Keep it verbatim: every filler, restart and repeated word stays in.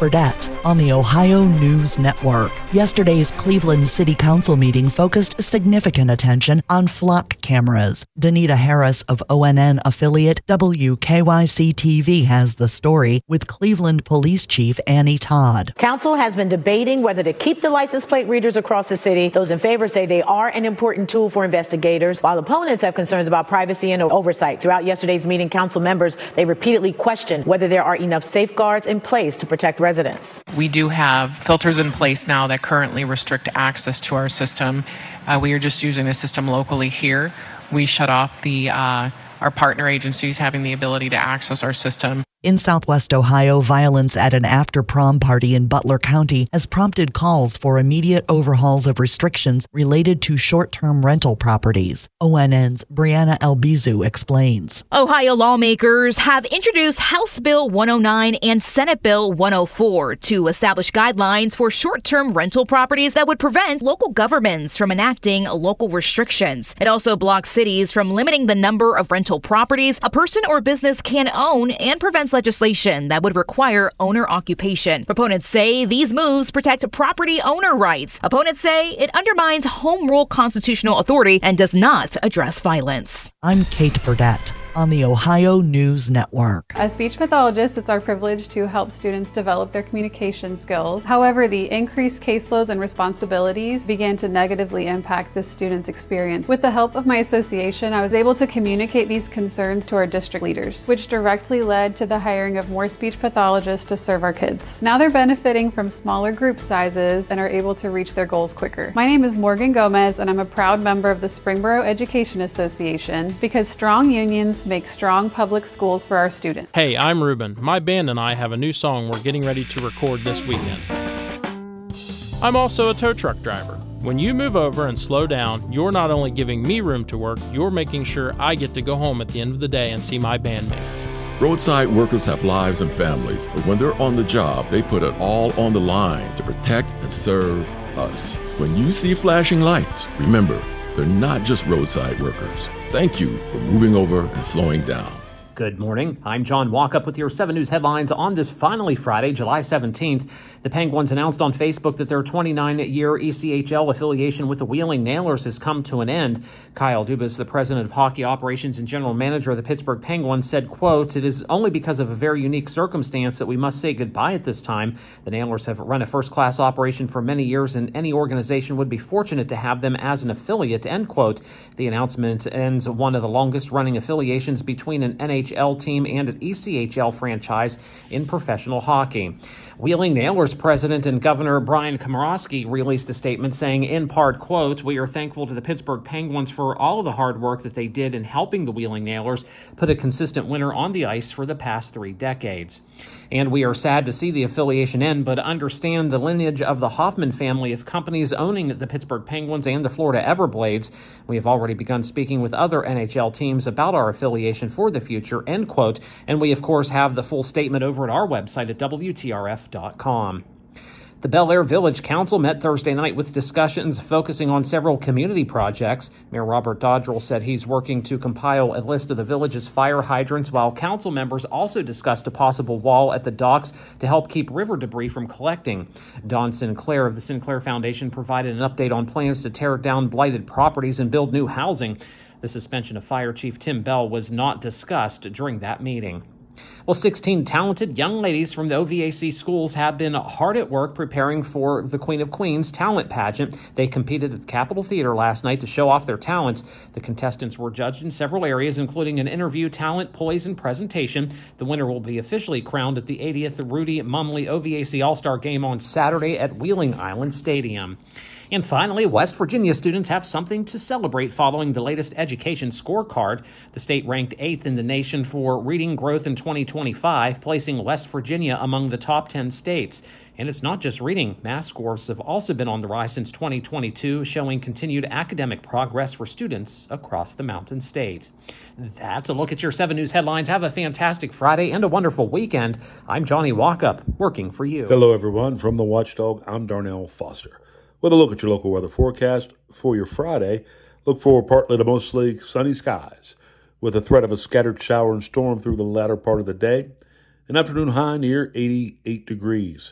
Burdett on the Ohio News Network. Yesterday's Cleveland City Council meeting focused significant attention on flock cameras. Danita Harris of O N N affiliate W K Y C T V has the story with Cleveland Police Chief Annie Todd. Council has been debating whether to keep the license plate readers across the city. Those in favor say they are an important tool for investigators, while opponents have concerns about privacy and oversight. Throughout yesterday's meeting, council members, they repeatedly questioned whether there are enough safeguards in place to protect residents. We do have filters in place now that currently restrict access to our system. Uh, we are just using the system locally here. We shut off the uh, our partner agencies having the ability to access our system. In Southwest Ohio, violence at an after-prom party in Butler County has prompted calls for immediate overhauls of restrictions related to short-term rental properties. O N N's Brianna Albizu explains. Ohio lawmakers have introduced House Bill one oh nine and Senate Bill one oh four to establish guidelines for short-term rental properties that would prevent local governments from enacting local restrictions. It also blocks cities from limiting the number of rental properties a person or business can own and prevents legislation that would require owner occupation. Proponents say these moves protect property owner rights. Opponents say it undermines home rule constitutional authority and does not address violence. I'm Kate Burdett on the Ohio News Network. As speech pathologists, it's our privilege to help students develop their communication skills. However, the increased caseloads and responsibilities began to negatively impact the students' experience. With the help of my association, I was able to communicate these concerns to our district leaders, which directly led to the hiring of more speech pathologists to serve our kids. Now they're benefiting from smaller group sizes and are able to reach their goals quicker. My name is Morgan Gomez, and I'm a proud member of the Springboro Education Association, because strong unions make strong public schools for our students. Hey, I'm Ruben. My band and I have a new song we're getting ready to record this weekend. I'm also a tow truck driver. When you move over and slow down, you're not only giving me room to work, you're making sure I get to go home at the end of the day and see my bandmates. Roadside workers have lives and families, but when they're on the job, they put it all on the line to protect and serve us. When you see flashing lights, remember, they're not just roadside workers. Thank you for moving over and slowing down. Good morning. I'm John Walkup with your seven News headlines on this finally Friday, July seventeenth. The Penguins announced on Facebook that their twenty-nine-year E C H L affiliation with the Wheeling Nailers has come to an end. Kyle Dubas, the president of hockey operations and general manager of the Pittsburgh Penguins, said, quote, "It is only because of a very unique circumstance that we must say goodbye at this time. The Nailers have run a first-class operation for many years, and any organization would be fortunate to have them as an affiliate," end quote. The announcement ends one of the longest-running affiliations between an N H L team and an E C H L franchise in professional hockey. Wheeling Nailers president and Governor Brian Komorowski released a statement saying, in part, quote, "We are thankful to the Pittsburgh Penguins for all of the hard work that they did in helping the Wheeling Nailers put a consistent winner on the ice for the past three decades. And we are sad to see the affiliation end, but understand the lineage of the Hoffman family of companies owning the Pittsburgh Penguins and the Florida Everblades. We have already begun speaking with other N H L teams about our affiliation for the future," end quote. And we, of course, have the full statement over at our website at W T R F dot com. The Bel Air Village Council met Thursday night with discussions focusing on several community projects. Mayor Robert Dodrell said he's working to compile a list of the village's fire hydrants, while council members also discussed a possible wall at the docks to help keep river debris from collecting. Don Sinclair of the Sinclair Foundation provided an update on plans to tear down blighted properties and build new housing. The suspension of Fire Chief Tim Bell was not discussed during that meeting. Well, sixteen talented young ladies from the O V A C schools have been hard at work preparing for the Queen of Queens talent pageant. They competed at the Capitol Theater last night to show off their talents. The contestants were judged in several areas, including an interview, talent, poise, and presentation. The winner will be officially crowned at the eightieth Rudy Mumley O V A C All-Star Game on Saturday at Wheeling Island Stadium. And finally, West Virginia students have something to celebrate following the latest education scorecard. The state ranked eighth in the nation for reading growth in twenty twenty-five, placing West Virginia among the top ten states. And it's not just reading. Math scores have also been on the rise since twenty twenty-two, showing continued academic progress for students across the Mountain State. That's a look at your seven News headlines. Have a fantastic Friday and a wonderful weekend. I'm Johnny Walkup, working for you. Hello, everyone. From the Watchdog, I'm Darnell Foster. With a look at your local weather forecast for your Friday, look for partly to mostly sunny skies with a threat of a scattered shower and storm through the latter part of the day. An afternoon high near eighty-eight degrees.